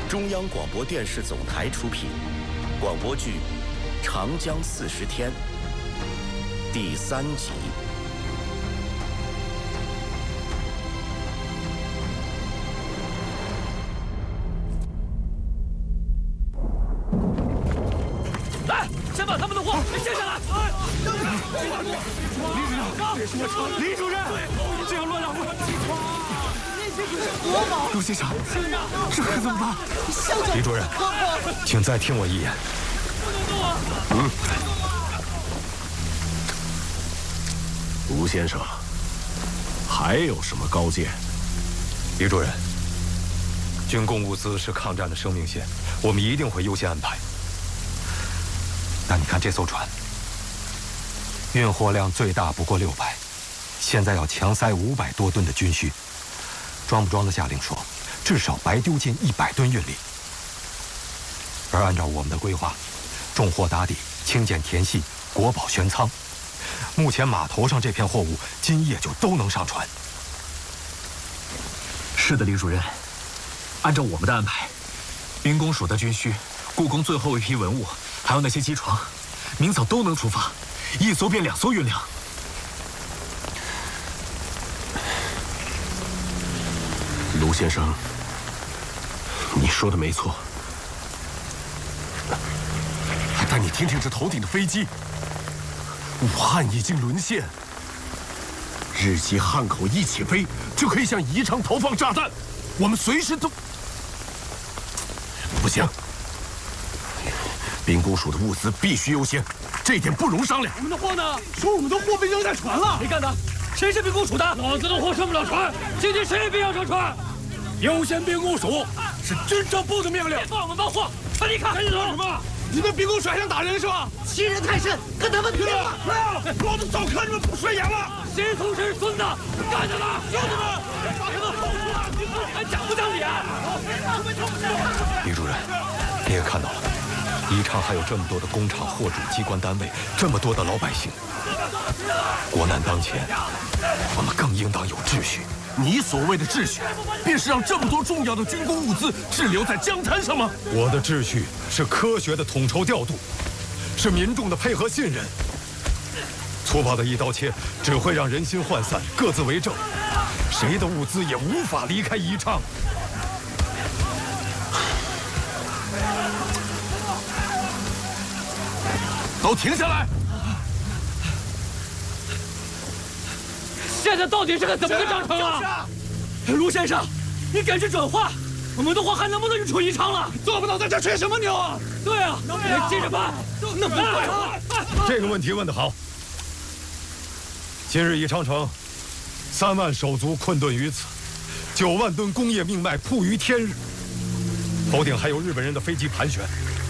中央广播电视总台出品，广播剧《长江40天》第3集。 来，先把他们的货卸下来。 李主任，这样乱嚷不陆先生，这可怎么办？ 李主任，请再听我一言。 卢先生，还有什么高见？ 李主任，军工物资是抗战的生命线，我们一定会优先安排。但你看这艘船，运货量最大不过600，现在要强塞500多吨的军需。装不装得下令说，至少白丢进100吨运力。而按照我们的规划，重货打底，清建田隙，国宝悬仓。目前码头上这片货物今夜就都能上船。 是的，李主任，按照我们的安排，兵工署的军需、故宫最后一批文物，还有那些机床，明早都能出发，1艘变2艘运粮。 卢先生，你说的没错，但你听听这头顶的飞机，武汉已经沦陷，日机汉口一起飞就可以向宜昌投放炸弹，我们随时都不行。兵工署的物资必须优先，这一点不容商量。 我们的货呢？ 说我们的货被扔在船了。 谁干的？谁是兵工署的？老子的货上不了船，今天谁也别要上船。优先兵工署是军政部的命令。别放我们包货，快离开！赶紧走！什么？你们兵工署还想打人是吧？ 欺人太甚，跟他们拼了！ 老子早看你们不顺眼了！谁同谁是孙子？干他们！兄弟们，抓他们！你们还讲不讲理啊？ 李主任，你也看到了，宜昌还有这么多的工厂、货主、机关单位，这么多的老百姓。国难当前，我们更应当有秩序。 你所谓的秩序，便是让这么多重要的军工物资滞留在江滩上吗？ 我的秩序是科学的统筹调度，是民众的配合信任。粗暴的一刀切只会让人心涣散，各自为政，谁的物资也无法离开宜昌。 都停下来！ 现在到底是个怎么个章程啊？卢先生，你给句准话，我们的货还能不能运出宜昌了？做不到，在这吹什么牛啊？对啊，你接着办。那不对， 这个问题问得好。今日宜昌城3万手足困顿于此，9万吨工业命脉铺于天日，头顶还有日本人的飞机盘旋。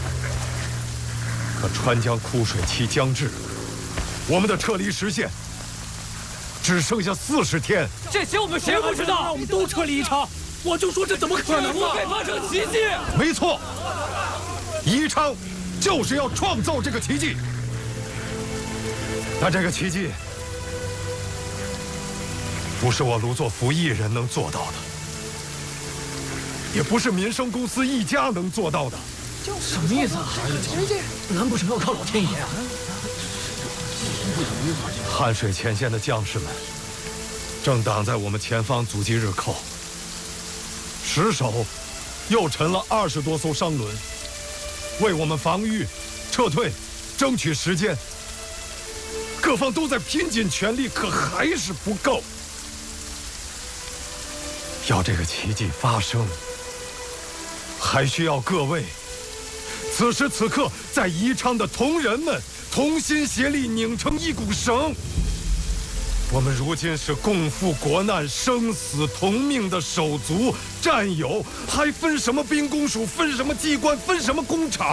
可川江枯水期将至，我们的撤离时限只剩下40天。 这些我们谁不知道？我们都撤离宜昌，我就说这怎么可能啊？会发生奇迹！ 没错，宜昌就是要创造这个奇迹。但这个奇迹不是我卢作孚一人能做到的，也不是民生公司一家能做到的。 什么意思啊？难不成要靠老天爷啊？ 汉水前线的将士们正挡在我们前方，阻击日寇。石首又沉了20多艘商轮，为我们防御、撤退争取时间。各方都在拼尽全力，可还是不够。要这个奇迹发生，还需要各位此时此刻在宜昌的同仁们同心协力，拧成一股绳。我们如今是共赴国难、生死同命的手足战友，还分什么兵工署，分什么机关，分什么工厂？